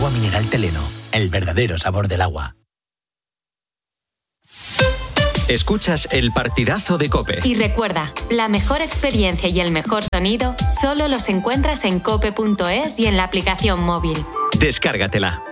Agua mineral Teleno, el verdadero sabor del agua. Escuchas el partidazo de COPE. Y recuerda, la mejor experiencia y el mejor sonido solo los encuentras en cope.es y en la aplicación móvil. Descárgatela.